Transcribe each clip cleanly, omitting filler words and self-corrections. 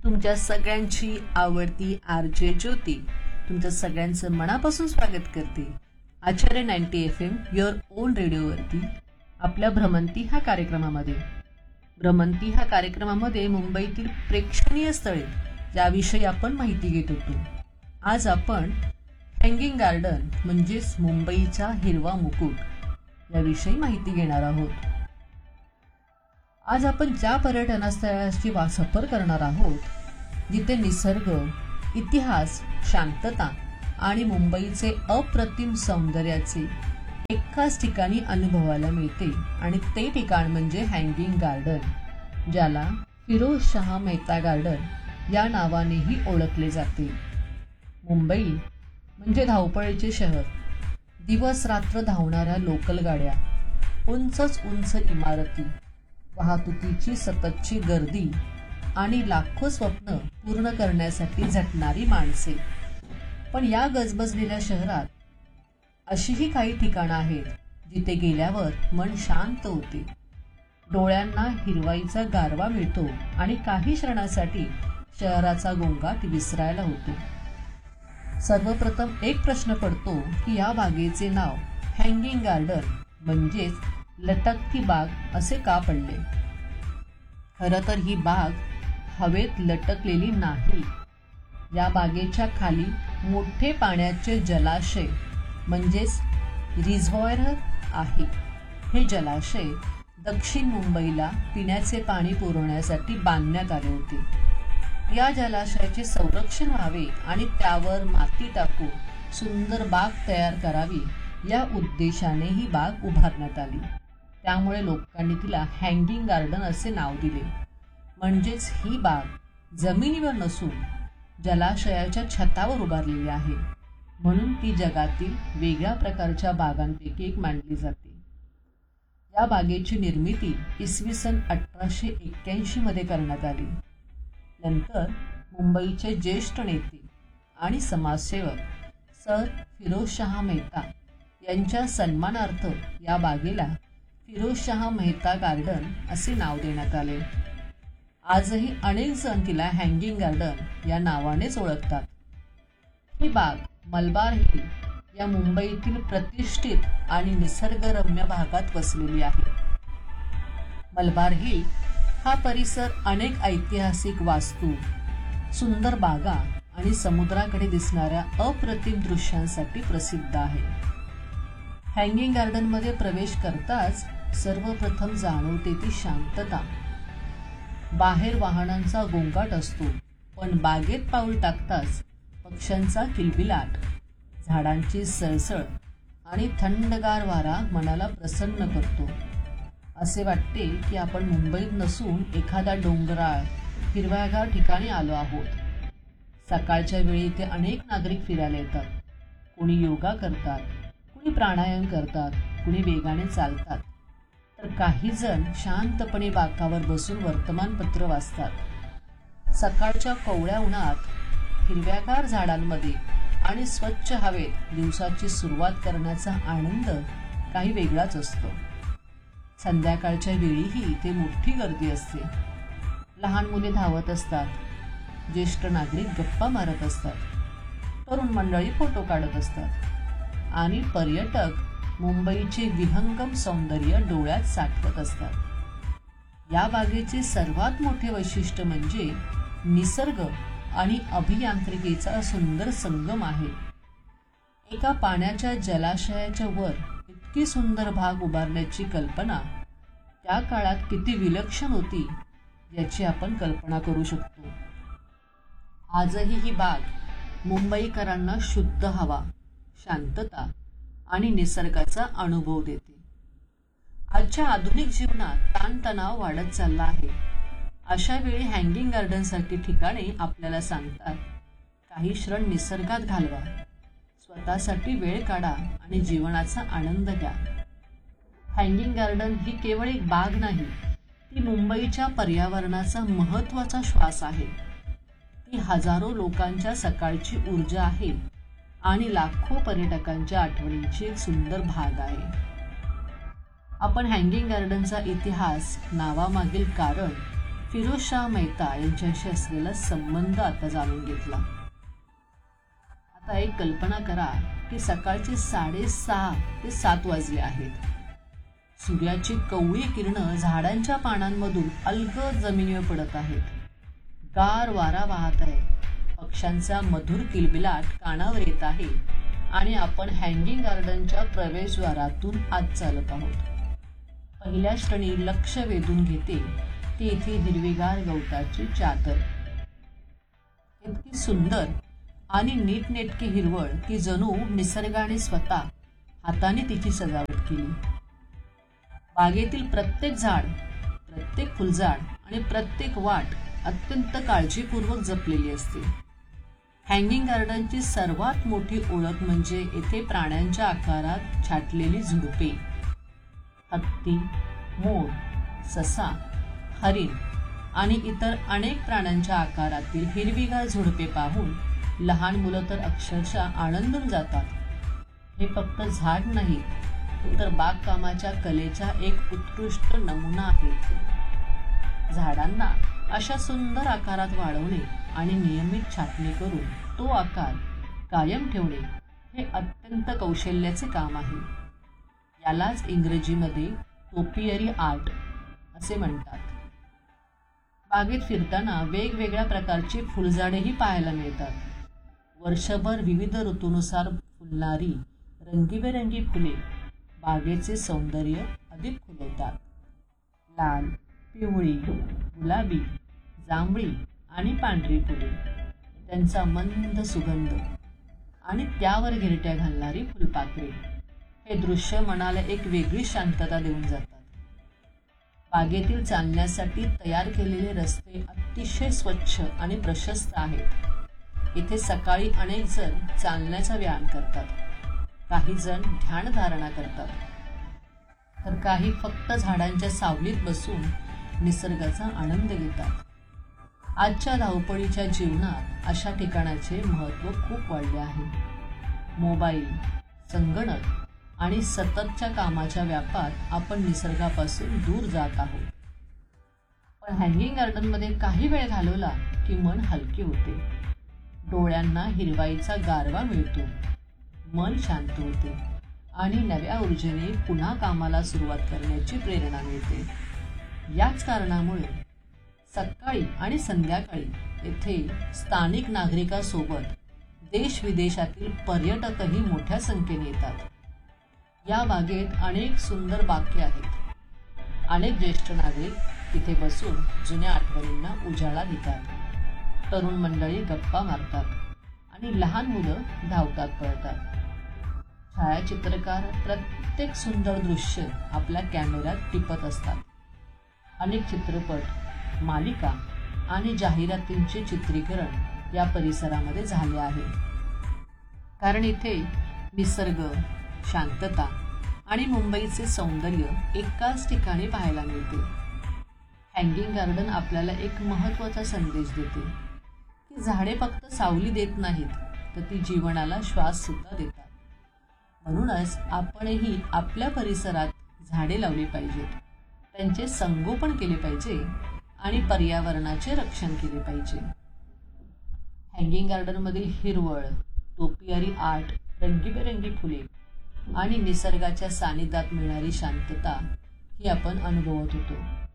तुमच्या सगळ्यांची आवडती आरजे ज्योती तुमच्या सगळ्यांचं मनापासून स्वागत करते आचार्य 90 FM युअर ओन रेडिओवरती आपल्या भ्रमंती ह्या कार्यक्रमामध्ये. भ्रमंती ह्या कार्यक्रमामध्ये मुंबईतील प्रेक्षणीय स्थळे याविषयी आपण माहिती घेत होतो. आज आपण हँगिंग गार्डन म्हणजेच मुंबईचा हिरवा मुकुट याविषयी माहिती घेणार आहोत. आज आपण ज्या पर्यटनस्थळाची सफर करणार आहोत जिथे निसर्ग, इतिहास, शांतता आणि मुंबईचे अप्रतिम सौंदर्याचे एकाच ठिकाणी अनुभवायला मिळते आणि ते ठिकाण म्हणजे हँगिंग गार्डन, ज्याला फिरोज शाह मेहता गार्डन या नावानेही ओळखले जाते. मुंबई म्हणजे धावपळीचे शहर. दिवस रात्र धावणाऱ्या लोकल गाड्या, उंचच उंच इमारती, वाहतुकीची सततची गर्दी आणि लाखो स्वप्न पूर्ण करण्यासाठी झटणारी माणसे. पण या गजबजलेल्या शहरात अशीही काही ठिकाणं आहेत जिथे गेल्यावर मन शांत होते, डोळ्यांना हिरवाईचा गारवा मिळतो आणि काही क्षणासाठी शहराचा गोंगाट विसरायला होतो. सर्वप्रथम एक प्रश्न पडतो की या बागेचे नाव हँगिंग गार्डन म्हणजेच लटकती बाग असे का पडले? खरं तर ही बाग हवेत लटकलेली नाही. या बागेच्या खाली मोठे पाण्याचे जलाशय म्हणजेच रिझर्व्हायर आहे. हे जलाशय दक्षिण मुंबईला पिण्याचे पाणी पुरवण्यासाठी बांधण्यात आले होते. या जलाशयाचे संरक्षण व्हावे आणि त्यावर माती टाकून सुंदर बाग तयार करावी या उद्देशाने ही बाग उभारण्यात आली. त्यामुळे लोकांनी तिला हँगिंग गार्डन असे नाव दिले. म्हणजेच ही बाग जमिनीवर नसून जलाशयाच्या छतावर उभारलेली आहे, म्हणून ती जगातील वेगळ्या प्रकारच्या बागांपैकी एक मानली जाते. या बागेची निर्मिती इसवी सन 1881 मध्ये करण्यात आली. नंतर मुंबईचे ज्येष्ठ नेते आणि समाजसेवक सर फिरोजशाह मेहता यांच्या सन्मानार्थ या बागेला फिरोजशाह मेहता गार्डन असे नाव देण्यात आले. आजही अनेक जण तिला हँगिंग गार्डन या नावानेच ओळखतात. ही बाग मलबार हिल या मुंबईतील प्रतिष्ठित आणि निसर्गरम्य भागात वसलेली आहे. मलबार हिल हा परिसर अनेक ऐतिहासिक वास्तू, सुंदर बागा आणि समुद्राकडे दिसणाऱ्या अप्रतिम दृश्यांसाठी प्रसिद्ध आहे. हँगिंग गार्डनमध्ये प्रवेश करताच सर्वप्रथम जाणवते ती शांतता. बाहेर वाहनांचा गोंगाट असतो, पण बागेत पाऊल टाकताच पक्ष्यांचा किलबिलाट, झाडांची सळसळ आणि थंडगार वारा मनाला प्रसन्न करतो. असे वाटते की आपण मुंबईत नसून एखाद्या डोंगराळ हिरव्यागार ठिकाणी आलो आहोत. सकाळच्या वेळी इथे अनेक नागरिक फिरायला येतात. कोणी योगा करतात, कुणी प्राणायाम करतात, कुणी वेगाने चालतात, तर काही जण शांतपणे बाकावर बसून वर्तमानपत्र वाचतात. सकाळच्या कोवळ्या उन्हात हिरव्यागार झाडांमध्ये आणि स्वच्छ हवेत दिवसाची सुरुवात करण्याचा आनंद काही वेगळाच असतो. संध्याकाळच्या वेळीही इथे मोठी गर्दी असते. लहान मुले धावत असतात, ज्येष्ठ नागरिक गप्पा मारत असतात, तरुण मंडळी फोटो काढत असतात आणि पर्यटक मुंबईचे विहंगम सौंदर्य डोळ्यात साठवत असतात. या बागेचे सर्वात मोठे वैशिष्ट्य म्हणजे निसर्ग आणि अभियांत्रिकीचा सुंदर संगम आहे. एका पाण्याच्या जलाशयाच्या वर इतकी सुंदर बाग उभारण्याची कल्पना त्या काळात किती विलक्षण होती याची आपण कल्पना करू शकतो. आजही ही बाग मुंबईकरांना शुद्ध हवा, शांतता आणि निसर्गाचा अनुभव देते. आजच्या आधुनिक जीवनात ताणतणाव वाढत चालला आहे. अशा वेळी हँगिंग गार्डनसारखी ठिकाणे आपल्याला सांगतात, काही क्षण निसर्गात घालवा, स्वतःसाठी वेळ काढा आणि जीवनाचा आनंद घ्या. हँगिंग गार्डन ही केवळ एक बाग नाही, ती मुंबईच्या पर्यावरणाचा महत्त्वाचा श्वास आहे. ती हजारो लोकांच्या सकाळची ऊर्जा आहे आणि लाखो पर्यटकांच्या आठवणींची एक सुंदर भाग आहे. आपण हँगिंग गार्डनचा इतिहास, नावामागील कारण फिरोजशाह मेहता यांच्याशी असलेला संबंध आता जाणून घेतला. आता एक कल्पना करा की सकाळचे 6:30 ते 7 वाजले आहेत. सूर्याची कवळी किरणं झाडांच्या पानांमधून अलगद जमिनीवर पडत आहेत. गार वारा वाहत आहे. पक्ष्यांचा मधुर किलबिलाट कानावर येत आहे आणि आपण हँगिंग गार्डनच्या प्रवेशद्वारातून आत चालत आहोत. पहिल्या क्षणी लक्ष वेधून घेते ती इथे हिरवीगार गवताची चादर. इतकी सुंदर आणि नीटनेटकी हिरवळ की जणू निसर्गाने स्वतः हाताने तिची सजावट केली. बागेतील प्रत्येक झाड, प्रत्येक फुलझाड आणि प्रत्येक वाट अत्यंत काळजीपूर्वक जपलेली असते. हँगिंग गार्डनची सर्वात मोठी ओळख म्हणजे येथे प्राण्यांच्या आकारात छाटलेली झुडपे. हत्ती, मोर, ससा, हरिण आणि इतर अनेक प्राण्यांच्या आकारातील हिरवीगार झुडपे पाहून लहान मुलं तर अक्षरशः आनंदून जातात. हे फक्त झाड नाही तर बागकामाच्या कलेचा एक उत्कृष्ट नमुना आहे. झाडांना अशा सुंदर आकारात वाढवणे आणि नियमित छाटणी करून तो आकार कायम ठेवणे हे अत्यंत कौशल्याचे काम आहे. यालाच इंग्रजीमध्ये टोपियरी आर्ट असे म्हणतात. बागेत फिरताना वेगवेगळ्या प्रकारची फुलझाडेही पाहायला मिळतात. वर्षभर विविध ऋतूनुसार फुलणारी रंगीबेरंगी फुले बागेचे सौंदर्य अधिक खुलवतात. लाल, पिवळी, गुलाबी, जांभळी आणि पांढरी फुले, त्यांचा मंद सुगंध आणि त्यावर गिरट्या घालणारी फुलपाखरे हे दृश्य मनाला एक वेगळी शांतता देऊन जातात. बागेतील चालण्यासाठी तयार केलेले रस्ते अतिशय स्वच्छ आणि प्रशस्त आहेत. इथे सकाळी अनेक जण चालण्याचा व्यायाम करतात, काही जण ध्यानधारणा करतात, तर काही फक्त झाडांच्या सावलीत बसून निसर्गाचा आनंद घेतात. आजच्या धावपळीच्या जीवनात अशा ठिकाणाचे महत्त्व खूप वाढले आहे. मोबाईल, संगणक आणि सततच्या कामाच्या व्यापात आपण निसर्गापासून दूर जात आहोत. पण हँगिंग गार्डनमध्ये काही वेळ घालवला की मन हलके होते. डोळ्यांना हिरवाईचा गारवा मिळतो, मन शांत होते आणि नव्या ऊर्जेने पुन्हा कामाला सुरुवात करण्याची प्रेरणा मिळते. याच कारणामुळे सकाळी आणि संध्याकाळी येथे स्थानिक नागरिकांसोबत देश विदेशातील पर्यटकही मोठ्या संख्येने येतात. या बागेत अनेक सुंदर बाके आहेत. अनेक ज्येष्ठ नागरिक तिथे बसून जुन्या आठवणींना उजाळा देतात. तरुण मंडळी गप्पा मारतात आणि लहान मुलं धावतात पळतात. छायाचित्रकार प्रत्येक सुंदर दृश्य आपल्या कॅमेऱ्यात टिपत असतात. अनेक चित्रपट, मालिका आणि जाहिरातींचे चित्रीकरण या परिसरामध्ये झाले आहे. कारण इथे निसर्ग, शांतता आणि मुंबईचे सौंदर्य एकाच ठिकाणी पाहायला मिळते. हँगिंग गार्डन आपल्याला एक महत्त्वाचा संदेश देते की झाडे फक्त सावली देत नाहीत, तर ती जीवनाला श्वास सुद्धा देतात. म्हणूनच आपणही आपल्या परिसरात झाडे लावली पाहिजेत, त्यांचे संगोपन केले पाहिजे आणि पर्यावरणाचे रक्षण केले पाहिजे. हँगिंग गार्डनमधील हिरवळ, टोपियरी आर्ट, रंगीबेरंगी फुले आणि निसर्गाच्या सानिध्यात मिळणारी शांतता ही आपण अनुभवत होतो.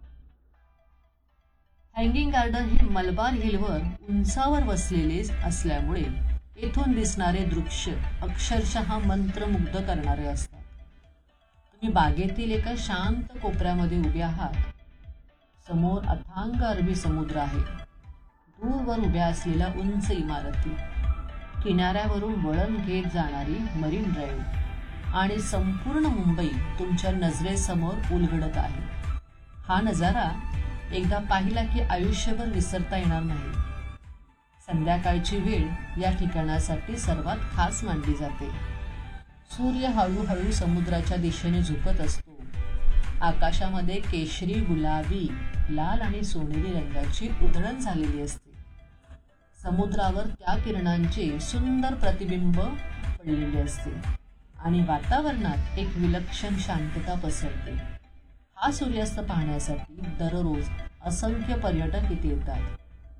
हँगिंग गार्डन हे मलबार हिलवर उंचावर वसलेले असल्यामुळे येथून दिसणारे दृश्य अक्षरशः मंत्रमुग्ध करणारे असतात. तुम्ही बागेतील एका शांत कोपऱ्यामध्ये उभे आहात. समोर अथांग अरबी समुद्र आहे. दूरवर उभ्या असलेल्या उंच इमारती, किनाऱ्यावरून वळण घेत जाणारी मरीन ड्राईव्ह आणि संपूर्ण मुंबई तुमच्या नजरेसमोर उलगडत आहे. हा नजारा एकदा पाहिला की आयुष्यभर विसरता येणार नाही. संध्याकाळची वेळ या ठिकाणासाठी सर्वात खास मानली जाते. सूर्य हळूहळू समुद्राच्या दिशेने झुकत असतो. आकाशामध्ये केशरी, गुलाबी, लाल आणि सोनेरी रंगाची उधळण झालेली असते. समुद्रावर त्या किरणांचे सुंदर प्रतिबिंब पडलेले असते आणि वातावरणात एक विलक्षण शांतता पसरते. हा सूर्यास्त पाहण्यासाठी दररोज असंख्य पर्यटक इथे येतात.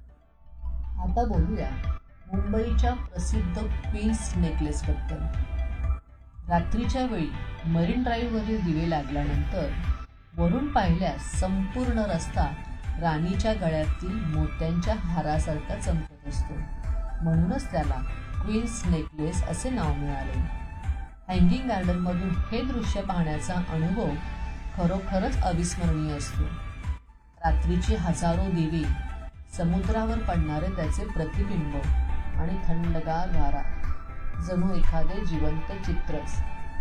आता बोलूया मुंबईच्या प्रसिद्ध क्वीन्स नेकलेस बद्दल. रात्रीच्या वेळी मरीन ड्राईव्हवरील दिवे लागल्यानंतर वरून पाहिल्यास संपूर्ण रस्ता राणीच्या गळ्यातील मोत्यांच्या हारासारखा चमकत असतो. म्हणूनच त्याला क्वीन्स नेकलेस असे नाव मिळाले. हँगिंग गार्डनमधून हे दृश्य पाहण्याचा अनुभव खरोखरच अविस्मरणीय असतो. रात्रीचे हजारो दिवे, समुद्रावर पडणारे त्याचे प्रतिबिंब आणि थंडगार वारा जणू एखादे जिवंत चित्रच.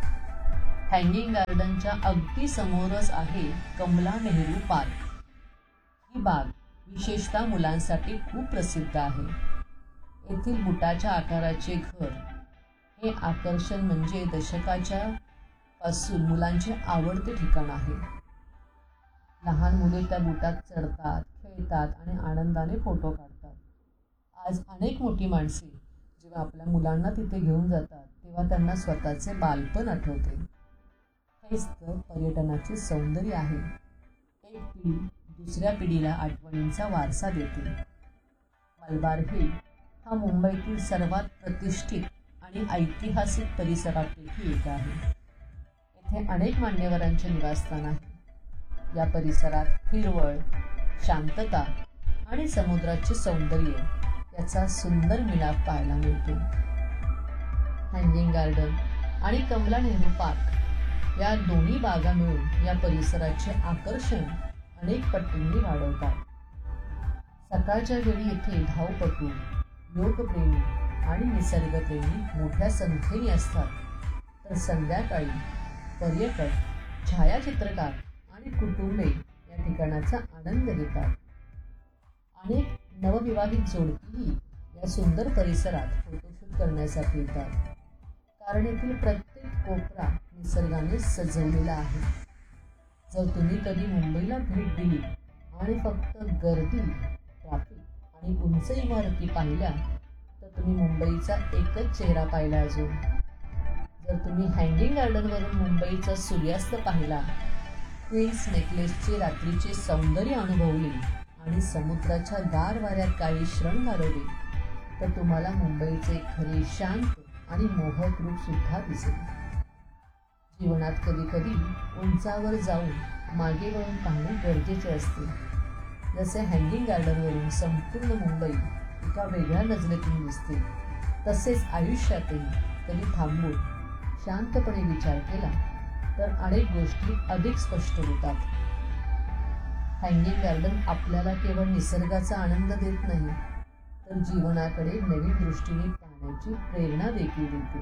हँगिंग गार्डनच्या अगदी समोरच आहे कमला नेहरू पार्क. ही बाग विशेषतः मुलांसाठी खूप प्रसिद्ध आहे. येथील बुटाच्या आकाराचे घर हे आकर्षण म्हणजे दशकाच्या पासून मुलांचे आवडते ठिकाण आहे. लहान मुले त्या बुटात चढतात, खेळतात आणि आनंदाने फोटो काढतात. आज अनेक मोठी माणसे जेव्हा आपल्या मुलांना तिथे घेऊन जातात तेव्हा त्यांना स्वतःचे बालपण आठवते. हेच तर पर्यटनाचे सौंदर्य आहे. एक पिढी दुसऱ्या पिढीला आठवणींचा वारसा देते. मलबार हिल हा मुंबईतील सर्वात प्रतिष्ठित आणि ऐतिहासिक परिसरापैकी एक आहे. येथे अनेक मान्यवरांचे निवासस्थान आहे. या परिसरात हिरवळ, शांतता आणि समुद्राचे सौंदर्य याचा सुंदर मिलाप पाहायला मिळतो. हँगिंग गार्डन आणि कमला नेहरू पार्क या दोन्ही बागा मिळून या परिसराचे आकर्षण अनेक पटींनी वाढवतात. सकाळच्या वेळी येथे धावपटू, योगप्रेमी आणि निसर्गप्रेमी मोठ्या संख्येने असतात, तर संध्याकाळी पर्यटक, छायाचित्रकार आणि कुटुंबे या ठिकाणाचा आनंद घेतात. अनेक नवविवाहित जोडपीही या सुंदर परिसरात फोटोशूट करण्यासाठी येतात, कारण येथील प्रत्येक कोपरा निसर्गाने सजवलेला आहे. जर तुम्ही कधी मुंबईला भेट दिली आणि फक्त गर्दी, ट्रॅफिक आणि उंच इमारती पाहिल्या तर तुम्ही मुंबईचा एकच चेहरा पाहिला अजून. जर तुम्ही हँगिंग गार्डनवरून मुंबईचा सूर्यास्त पाहिला, क्वीन्स नेकलेसचे रात्रीचे सौंदर्य अनुभवले आणि समुद्राच्या गार वाऱ्यात काही क्षण घालवले तर तुम्हाला मुंबईचे खरे शांत आणि मोहक रूप सुद्धा दिसेल. जीवनात कधी कधी उंचावर जाऊन मागे वळून पाहणे गरजेचे असते. जसे हँगिंग गार्डनवरून संपूर्ण मुंबई एका वेगळ्या नजरेतून दिसते, तसेच आयुष्यातही कधी थांबून शांतपणे विचार केला तर अनेक गोष्टी अधिक स्पष्ट होतात. हँगिंग गार्डन आपल्याला केवळ निसर्गाचा आनंद देत नाही, तर जीवनाकडे नवीन दृष्टीने पाहण्याची प्रेरणा देखील देते.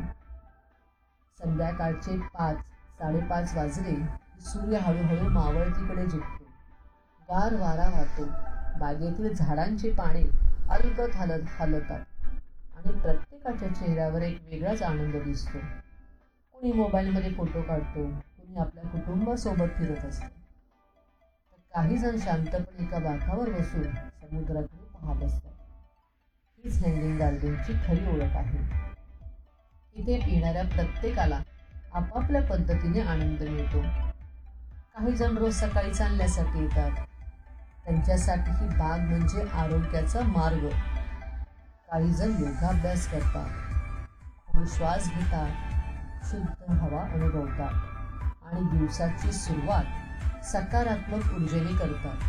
संध्याकाळचे 5-5:30 वाजले की सूर्य हळूहळू मावळतीकडे झुकतो. गार वारा वाहतो, बागेतील झाडांची पाने अलगद हलतात आणि प्रत्येकाच्या चेहऱ्यावर एक वेगळाच आनंद दिसतो. कुणी मोबाईलमध्ये फोटो काढतो, कुणी आपल्या कुटुंबासोबत फिरत असतो, तर काही जण शांतपणे एका बाकावर बसून समुद्राकडे पाहत असतात. हीच हँगिंग गार्डनची खरी ओळख आहे. इथे येणाऱ्या प्रत्येकाला आपापल्या पद्धतीने आनंद मिळतो. काही जण रोज सकाळी चालण्यासाठी येतात, त्यांच्यासाठी ही बाग म्हणजे आरोग्याचा मार्ग. काही जण योगाभ्यास करतात, खोल श्वास घेतात, शुद्ध हवा अनुभवतात आणि दिवसाची सुरुवात सकारात्मक ऊर्जेने करतात.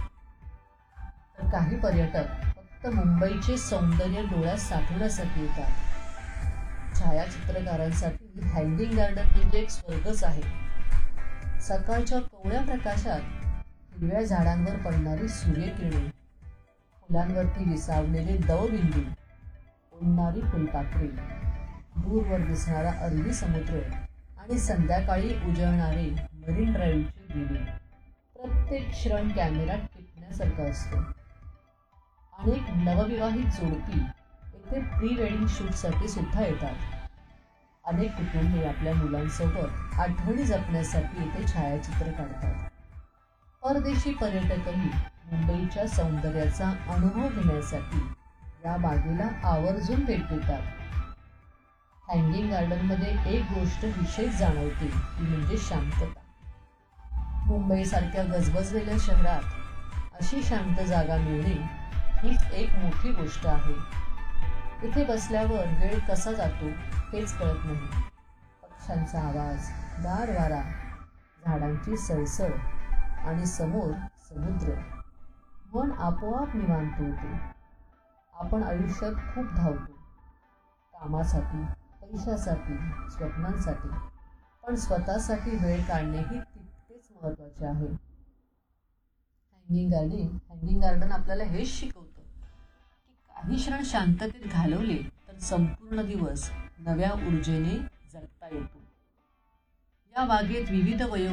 तर काही पर्यटक फक्त मुंबईचे सौंदर्य डोळ्यात साठवण्यासाठी येतात. छायाचित्रकारांसाठी हँगिंग गार्डन म्हणजे एक स्वर्गच आहे. सकाळच्या कोवळ्या प्रकाशात हिरव्या झाडांवर पडणारी सूर्यकिरणे, फुलांवरती विसावलेले दवबिंदू, उडणारी फुलपाखरे, दूरवर दिसणारा अरबी समुद्र आणि संध्याकाळी उजळणारे मरीन ड्राईव्हचे दिवे, प्रत्येक क्षण कॅमेऱ्यात टिपण्यासारखा असतो. अनेक नवविवाहित जोडपी येथे प्री वेडिंग शूटसाठी सुद्धा येतात. अनेक कुटुंबे आपल्या मुलांसोबत आठवणी जपण्यासाठी येथे छायाचित्र काढतात. परदेशी पर्यटकही मुंबईच्या सौंदर्याचा अनुभव घेण्यासाठी या बागेला आवर्जून भेट देतात. हँगिंग गार्डनमध्ये एक गोष्ट विशेष जाणवते ती म्हणजे शांतता. मुंबईसारख्या गजबजलेल्या शहरात अशी शांत जागा मिळणे ही एक मोठी गोष्ट आहे. इथे बसल्यावर वेळ कसा जातो हेच कळत नाही. पक्ष्यांचा आवाज, गार वारा, झाडांची सळसळ आणि समोर समुद्र. मन आपोआप निवांत होते. आपण आयुष्यात खूप धावतो, कामासाठी, पैशासाठी, स्वप्नांसाठी, पण स्वतःसाठी वेळ काढणेही तितकेच महत्त्वाचे आहे. हँगिंग गार्डन आपल्याला हेच शिकवतं की काही क्षण शांततेत घालवले तर संपूर्ण दिवस नव्या ऊर्जेने जगता येतो. या बागेत विविध